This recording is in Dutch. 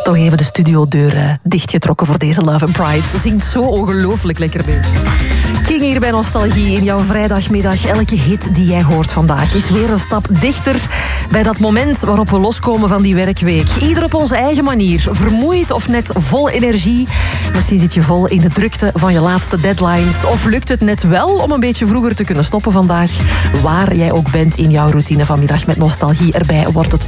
Toch even de studiodeur dichtgetrokken voor deze Love and Pride. Ze zingt zo ongelooflijk lekker mee. King hier bij Nostalgie in jouw vrijdagmiddag. Elke hit die jij hoort vandaag is weer een stap dichter bij dat moment waarop we loskomen van die werkweek. Ieder op onze eigen manier. Vermoeid of net vol energie. Misschien zit je vol in de drukte van je laatste deadlines. Of lukt het net wel om een beetje vroeger te kunnen stoppen vandaag. Waar jij ook bent in jouw routine vanmiddag met Nostalgie erbij wordt het